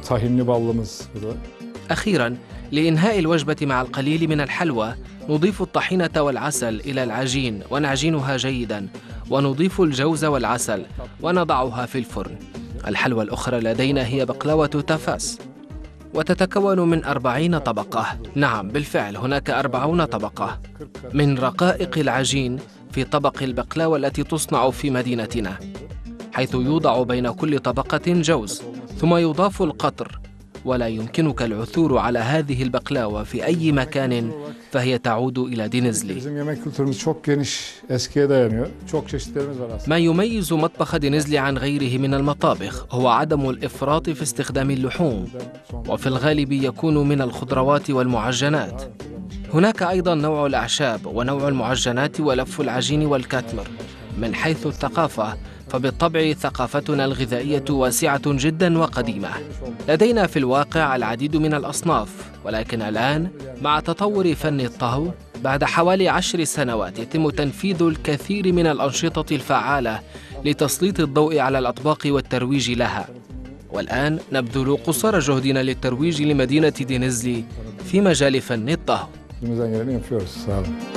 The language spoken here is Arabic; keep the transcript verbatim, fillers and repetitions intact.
tahinli ballımız. أخيراً، لإنهاء الوجبة مع القليل من الحلوى، نضيف الطحينة والعسل إلى العجين ونعجنها جيداً، ونضيف الجوز والعسل ونضعها في الفرن. الحلوى الأخرى لدينا هي بقلاوة تافاس، وتتكون من أربعين طبقة. نعم بالفعل، هناك أربعون طبقة من رقائق العجين في طبق البقلاوة التي تصنع في مدينتنا، حيث يوضع بين كل طبقة جوز ثم يضاف القطر، ولا يمكنك العثور على هذه البقلاوة في أي مكان، فهي تعود إلى دينيزلي. ما يميز مطبخ دينيزلي عن غيره من المطابخ هو عدم الإفراط في استخدام اللحوم، وفي الغالب يكون من الخضروات والمعجنات. هناك أيضا نوع الأعشاب ونوع المعجنات ولف العجين والكاتمر. من حيث الثقافة، فبالطبع ثقافتنا الغذائية واسعة جدا وقديمة. لدينا في الواقع العديد من الأصناف، ولكن الآن مع تطور فن الطهو بعد حوالي عشر سنوات يتم تنفيذ الكثير من الأنشطة الفعالة لتسليط الضوء على الأطباق والترويج لها. والآن نبذل قصارى جهدنا للترويج لمدينة دينيزلي في مجال فن الطهو.